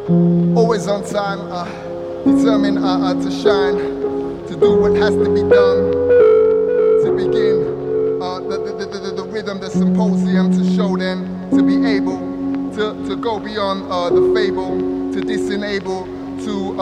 always on time, determined to shine, to do what has to be done, to begin the rhythm, the symposium, to show them, to be able to go beyond the fable, to disenable, to